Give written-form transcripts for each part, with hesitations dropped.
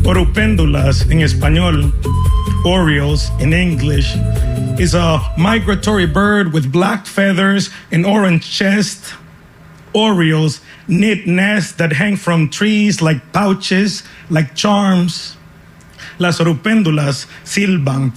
Orupéndulas in español, Orioles in English, is a migratory bird with black feathers and orange chest. Orioles knit nests that hang from trees like pouches, like charms. Las orupéndulas silban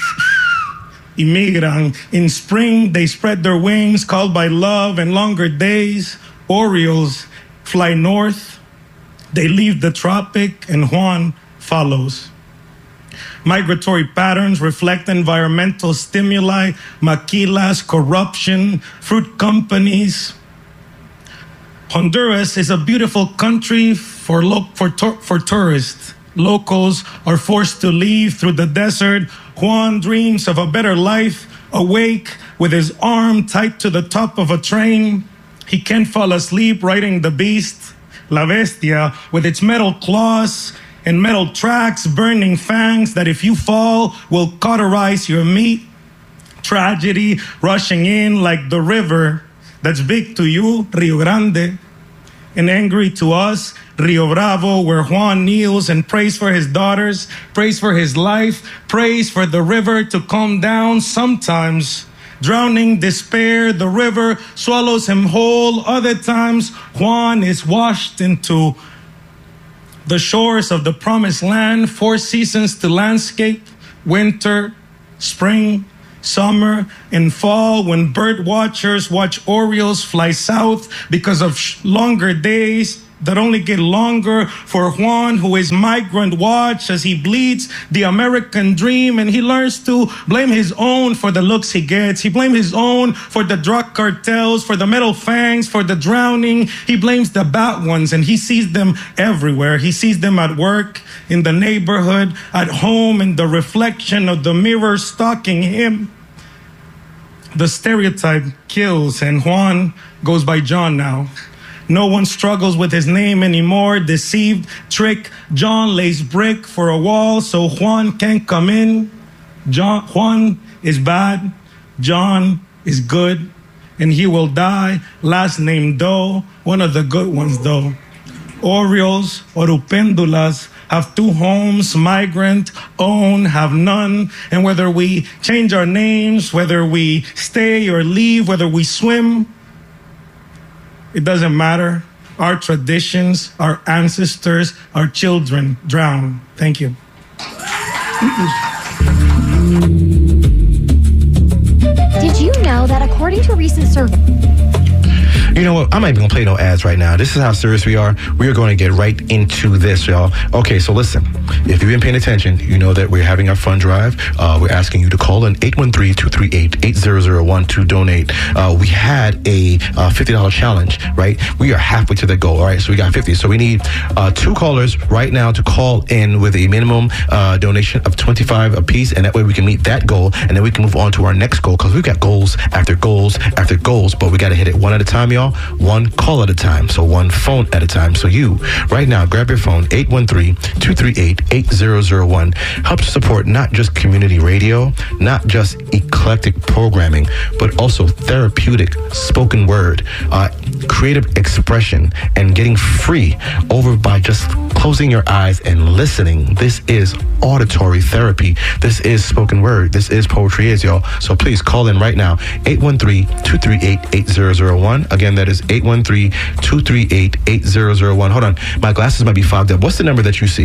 y migran. In spring, they spread their wings, called by love and longer days. Orioles fly north. They leave the tropic, and Juan follows. Migratory patterns reflect environmental stimuli, maquilas, corruption, fruit companies. Honduras is a beautiful country for tourists. Locals are forced to leave through the desert. Juan dreams of a better life, awake with his arm tied to the top of a train. He can't fall asleep riding the beast, La Bestia, with its metal claws and metal tracks, burning fangs that if you fall will cauterize your meat. Tragedy rushing in like the river that's big to you, Rio Grande, and angry to us, Rio Bravo, where Juan kneels and prays for his daughters, prays for his life, prays for the river to calm down. Sometimes, drowning despair, the river swallows him whole. Other times, Juan is washed into the shores of the promised land. 4 seasons to landscape: winter, spring, summer, and fall, when bird watchers watch orioles fly south because of longer days that only get longer for Juan, who is migrant watch as he bleeds the American dream, and he learns to blame his own for the looks he gets. He blames his own for the drug cartels, for the metal fangs, for the drowning. He blames the bad ones, and he sees them everywhere. He sees them at work, in the neighborhood, at home, in the reflection of the mirror stalking him. The stereotype kills, and Juan goes by John now. No one struggles with his name anymore. Deceived, trick. John lays brick for a wall so Juan can't come in. Juan is bad. John is good. And he will die. Last name Doe. One of the good ones, though. Orioles, orupéndulas, have 2 homes, migrant, own, have none. And whether we change our names, whether we stay or leave, whether we swim, it doesn't matter. Our traditions, our ancestors, our children drown. Thank you. Did you know that according to a recent survey... You know what? I'm not even going to play no ads right now. This is how serious we are. We are going to get right into this, y'all. Okay, so listen. If you've been paying attention, you know that we're having our fund drive. We're asking you to call in 813-238-8001 to donate. We had a $50 challenge, right? We are halfway to the goal, all right? So we got 50. So we need 2 callers right now to call in with a minimum donation of $25 apiece, and that way we can meet that goal, and then we can move on to our next goal, because we've got goals after goals after goals, but we got to hit it one at a time, y'all. 1 call at a time, so 1 phone at a time. So you, right now, grab your phone, 813-238-8001. Help support not just community radio, not just eclectic programming, but also therapeutic spoken word, creative expression, and getting free over by just closing your eyes and listening. This is auditory therapy. This is spoken word. This is poetry, y'all. So please call in right now, 813-238-8001. Again, that is 813-238-8001. Hold on. My glasses might be fogged up. What's the number that you see?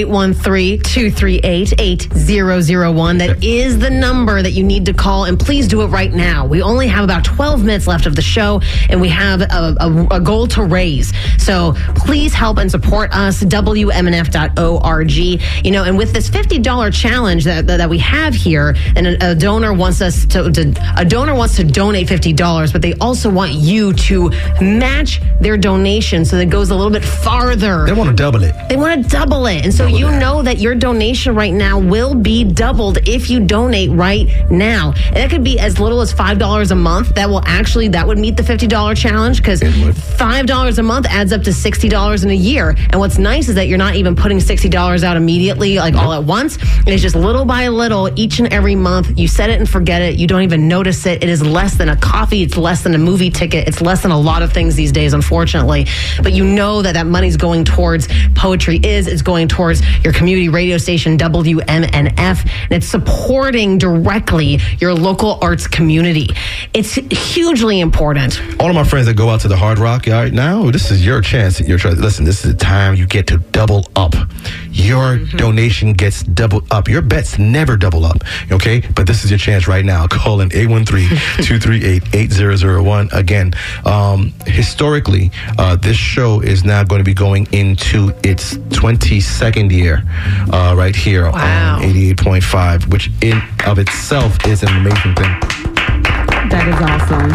813-238-8001. That is the number that you need to call, and please do it right now. We only have about 12 minutes left of the show, and we have a goal to raise. So please help and support us, WMNF.org. You know, and with this $50 challenge that we have here, and a donor wants to donate $50, but they also want you to match their donation so that it goes a little bit farther. They want to double it. They want to double it. And so you know that your donation right now will be doubled if you donate right now. And that could be as little as $5 a month. That would meet the $50 challenge, because $5 a month adds up to $60 in a year. And what's nice is is that you're not even putting $60 out immediately, like all at once. It's just little by little, each and every month. You set it and forget it. You don't even notice it. It is less than a coffee. It's less than a movie ticket. It's less than a lot of things these days, unfortunately. But you know that money's going towards Poetry Is. It's going towards your community radio station, WMNF. And it's supporting directly your local arts community. It's hugely important. All of my friends that go out to the Hard Rock right now, this is your chance. Listen, this is the time you get to double up. Your donation gets doubled up. Your bets never double up, okay? But this is your chance right now. Call in 813-238-8001. Again, historically, this show is now going to be going into its 22nd year right here on 88.5, which in of itself is an amazing thing. That is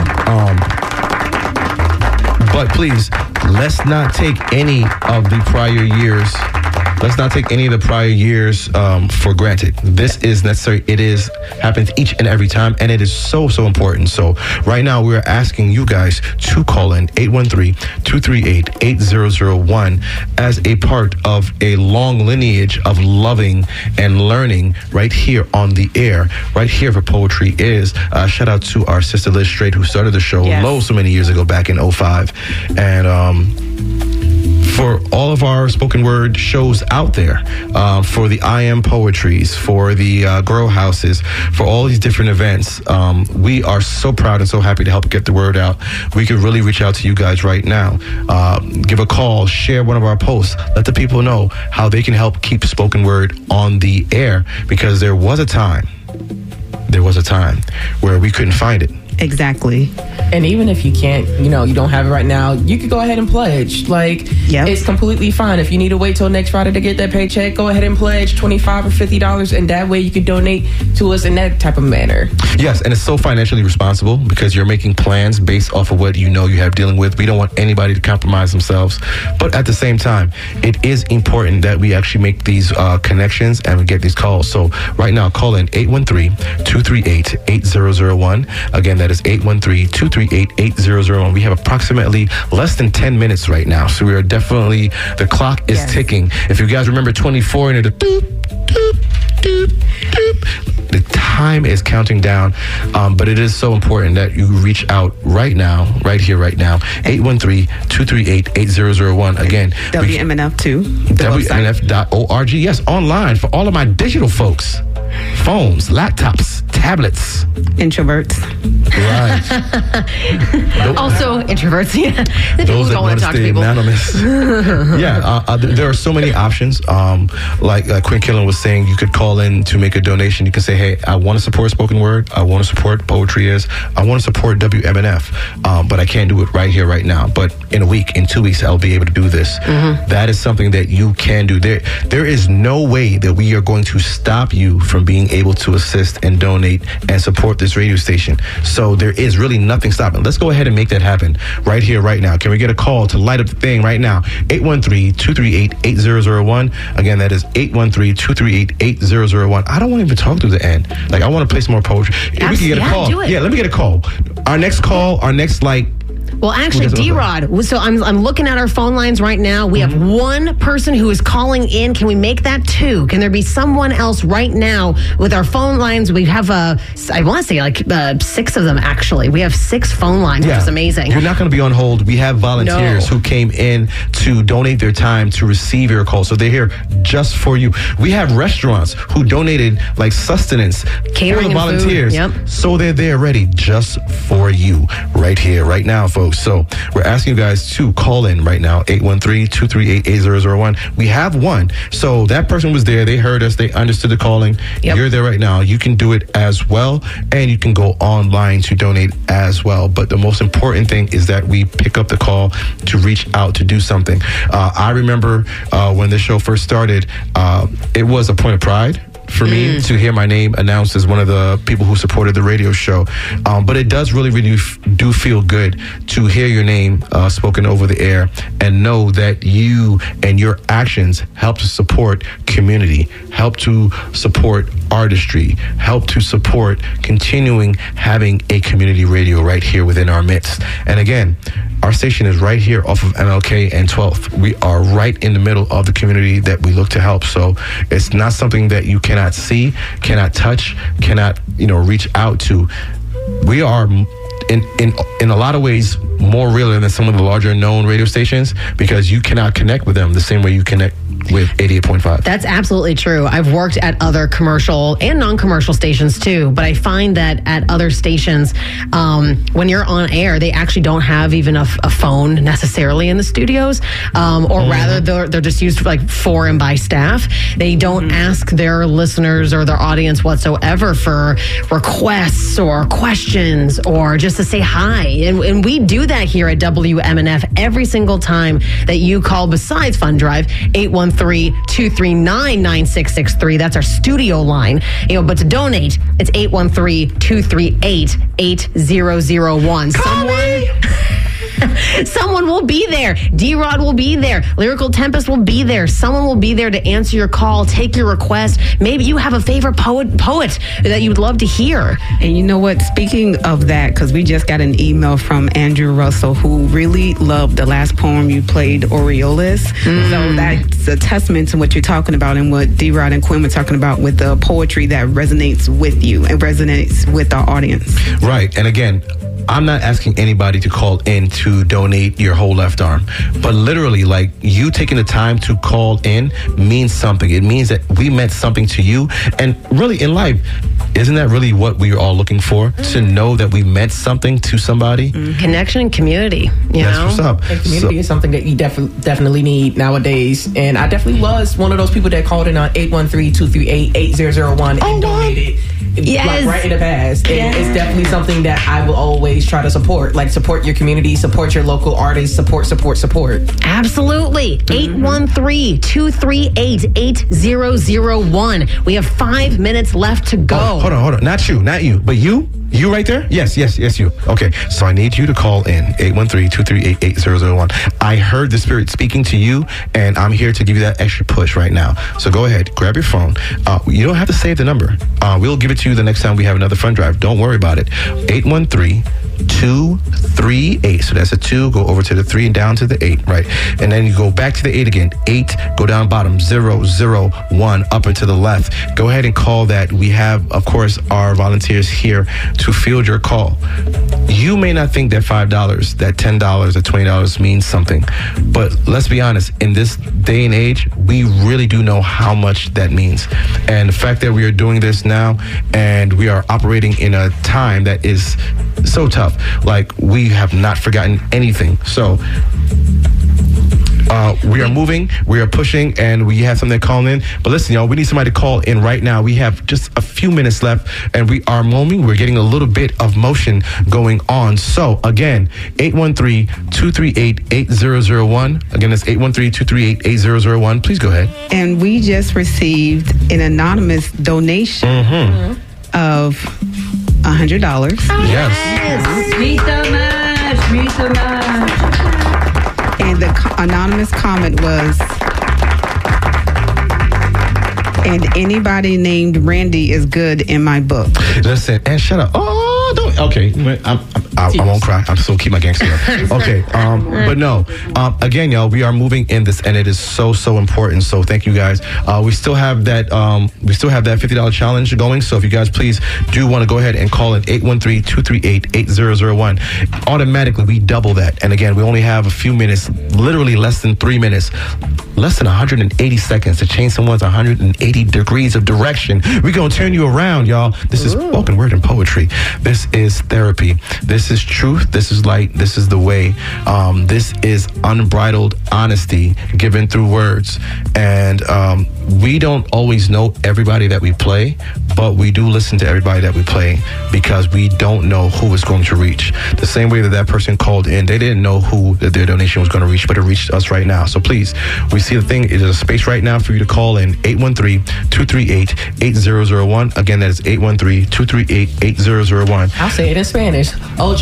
awesome. But please, let's not take any of the prior years. Let's not take any of the prior years for granted. This is necessary. It happens each and every time, and it is so important. So right now, we're asking you guys to call in 813-238-8001 as a part of a long lineage of loving and learning right here on the air, right here for Poetry Is. Shout out to our sister Liz Strait, who started the show so many years ago, back in 2005. And for all of our spoken word shows out there, for the I Am Poetries, for the Grow Houses, for all these different events, we are so proud and so happy to help get the word out. We could really reach out to you guys right now. Give a call, share one of our posts, let the people know how they can help keep spoken word on the air, because there was a time where we couldn't find it. Exactly. And even if you can't, you don't have it right now, you could go ahead and pledge. It's completely fine. If you need to wait till next Friday to get that paycheck, go ahead and pledge $25 or $50, and that way you can donate to us in that type of manner. Yes, and it's so financially responsible because you're making plans based off of what you have dealing with. We don't want anybody to compromise themselves. But at the same time, it is important that we actually make these connections and we get these calls. So right now, call in 813-238-8001. Again, that is 813-238-8001. We have approximately less than 10 minutes right now. So we are definitely, the clock is ticking. If you guys remember 24 and the doop, doop, doop, doop, the time is counting down. But it is so important that you reach out right now, right here, right now. 813-238-8001. Again, WMNF too. WMNF.org. Yes, online for all of my digital folks. Phones, laptops, tablets. Introverts. Right. Also introverts, yeah. The people who don't want to talk to people. Anonymous. There are so many options. Like Quinn Killen was saying, you could call in to make a donation. You can say, hey, I want to support spoken word. I want to support Poetry Is. I want to support WMNF. But I can't do it right here, right now. But in a week, in 2 weeks, I'll be able to do this. That is something that you can do. There is no way that we are going to stop you from being able to assist and donate and support this radio station. So there is really nothing stopping. Let's go ahead and make that happen right here, right now. Can we get a call to light up the thing right now? 813-238-8001. Again, that is 813-238-8001. I don't want to even talk through the end. I want to play some more poetry. If we can get a call. Do it. Yeah, let me get a call. Our next Well, actually, D-Rod, so I'm looking at our phone lines right now. We have one person who is calling in. Can we make that two? Can there be someone else right now with our phone lines? We have, I want to say 6 of them, actually. We have 6 phone lines, which is amazing. You're not going to be on hold. We have volunteers who came in to donate their time to receive your call. So they're here just for you. We have restaurants who donated sustenance, catering, for the volunteers. Food. Yep. So they're there ready just for you right here, right now, folks. So we're asking you guys to call in right now, 813-238-8001. We have one. So that person was there. They heard us. They understood the calling. Yep. You're there right now. You can do it as well. And you can go online to donate as well. But the most important thing is that we pick up the call to reach out to do something. I remember when this show first started, it was a point of pride for me to hear my name announced as one of the people who supported the radio show. But it does really do feel good to hear your name spoken over the air and know that you and your actions help to support community, help to support artistry, help to support continuing having a community radio right here within our midst. And again, our station is right here off of MLK and 12th. We are right in the middle of the community that we look to help. So it's not something that you cannot see, cannot touch, cannot, reach out to. We are in a lot of ways more realer than some of the larger known radio stations because you cannot connect with them the same way you connect with 88.5. That's absolutely true. I've worked at other commercial and non-commercial stations too, but I find that at other stations, when you're on air, they actually don't have even a phone necessarily in the studios, or rather they're just used for and by staff. They don't ask their listeners or their audience whatsoever for requests or questions or just to say hi. And we do that here at WMNF every single time that you call besides Fund Drive, 813-239-9663. That's our studio line. But to donate, it's 813-238-8001. Someone will be there. D-Rod will be there. Lyrical Tempest will be there. Someone will be there to answer your call, take your request. Maybe you have a favorite poet that you would love to hear. And you know what? Speaking of that, because we just got an email from Andrew Russell who really loved the last poem you played, Aureolus. So that's a testament to what you're talking about and what D-Rod and Quinn were talking about with the poetry that resonates with you and resonates with our audience. Right. And again, I'm not asking anybody to call in to donate your whole left arm, but literally, you taking the time to call in means something. It means that we meant something to you. And really, in life, isn't that really what we're all looking for? To know that we meant something to somebody? Connection and community, That's what's up. And community is something that you definitely need nowadays. And I definitely was one of those people that called in on 813-238-8001 and donated. Yes. Right in the past. And it's definitely something that I will always try to support. Support your community, support your local artists, support. Absolutely. 813-238-8001. We have 5 minutes left to go. Oh, hold on. Not you, but you? You right there? Yes, you. Okay, so I need you to call in 813-238-8001. I heard the Spirit speaking to you, and I'm here to give you that extra push right now. So go ahead, grab your phone. You don't have to save the number. We'll give it to you the next time we have another Fund Drive. Don't worry about it. 813-238. So that's a 2, go over to the 3 and down to the 8, right? And then you go back to the 8 again. 8, go down bottom, 001, up and to the left. Go ahead and call that. We have, of course, our volunteers here to field your call. You may not think that $5, that $10, or $20 means something, but let's be honest, in this day and age, we really do know how much that means. And the fact that we are doing this now and we are operating in a time that is so tough, we have not forgotten anything. So we are moving, we are pushing, and we have something calling in. But listen, y'all, we need somebody to call in right now. We have just a few minutes left, and we are moving. We're getting a little bit of motion going on. So, again, 813-238-8001. Again, that's 813-238-8001. Please go ahead. And we just received an anonymous donation of $100. Yes. Meet so much. And the anonymous comment was, and anybody named Randy is good in my book. Listen, and shut up. Oh, don't. Okay, I won't cry. I'm still keep my gangster up. Okay, but no. Again, y'all, we are moving in this, and it is so important. So thank you guys. We still have that. $50 challenge going. So if you guys please do want to go ahead and call in 813-238-8001. Automatically, we double that. And again, we only have a few minutes, literally less than 3 minutes, less than 180 seconds to change someone's 180 degrees of direction. We're gonna turn you around, y'all. This is spoken word and poetry. This is therapy. This This is truth. This is light. This is the way. This is unbridled honesty given through words. And we don't always know everybody that we play, but we do listen to everybody that we play because we don't know who it's going to reach. The same way that person called in, they didn't know who their donation was going to reach, but it reached us right now. So please, we see the thing. There's a space right now for you to call in 813-238-8001. Again, that is 813-238-8001. I'll say it in Spanish.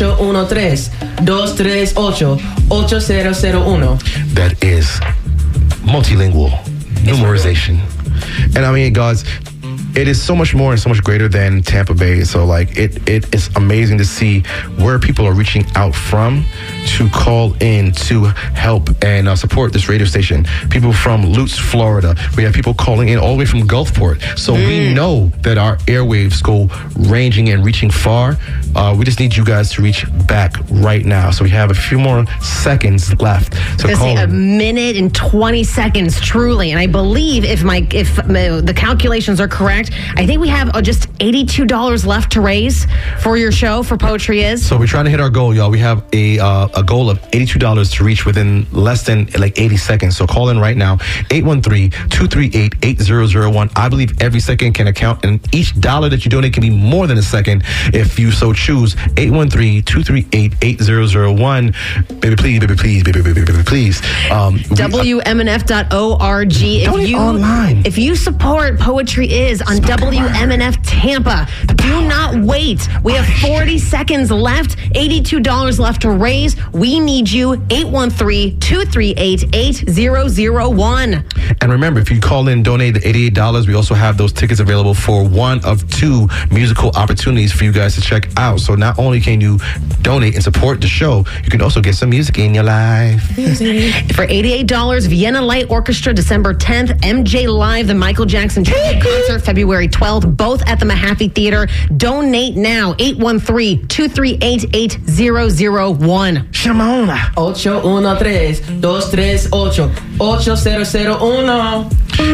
813-238-8001. That is multilingual numerization. And I mean, guys, it is so much more and so much greater than Tampa Bay. So, like, it is amazing to see where people are reaching out from to call in to help and support this radio station. People from Lutz, Florida. We have people calling in all the way from Gulfport. So we know that our airwaves go ranging and reaching far. We just need you guys to reach back right now. So we have a few more seconds left. So call a minute and 20 seconds, truly. And I believe if the calculations are correct, I think we have just $82 left to raise for your show, for Poetry Is. So we're trying to hit our goal, y'all. We have a goal of $82 to reach within less than 80 seconds. So call in right now, 813-238-8001. I believe every second can account, and each dollar that you donate can be more than a second if you so choose. 813-238-8001. Baby, please, baby, please, baby, baby, baby, please. WMNF.org. If you support Poetry Is on WMNF Tampa, do not wait. We have 40 seconds left, $82 left to raise. We need you, 813-238-8001. And remember, if you call in and donate the $88, we also have those tickets available for one of two musical opportunities for you guys to check out. So not only can you donate and support the show, you can also get some music in your life. For $88, Vienna Light Orchestra, December 10th, MJ Live, the Michael Jackson tribute concert, February 12th, both at the Mahaffey Theater. Donate now, 813-238-8001. Shimona. 813-238-8001.